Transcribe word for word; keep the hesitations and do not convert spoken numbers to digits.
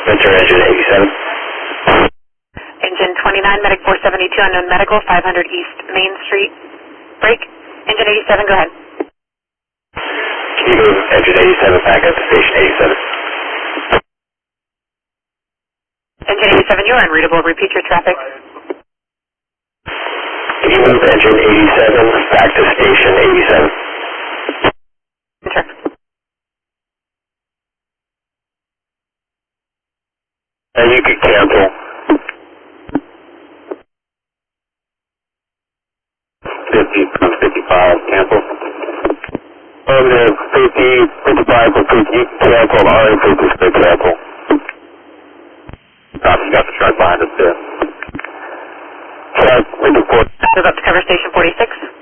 Enter engine eighty-seven. Engine twenty-nine, medic four seventy-two, unknown medical, five hundred East Main Street. Break. Engine eighty-seven, go ahead. Can you move engine eighty-seven back up to station eighty-seven? Engine eighty-seven, you are unreadable. Repeat your traffic. Can you move engine eighty-seven back to station eighty-seven? Enter. And you could cancel. fifty from fifty-five, cancel. Over there, fifty, fifty-five from fifty, you can cancel. R A fifty, still cancel. Copy, you got the truck behind us there. Truck, looking for. Move up to cover station forty-six.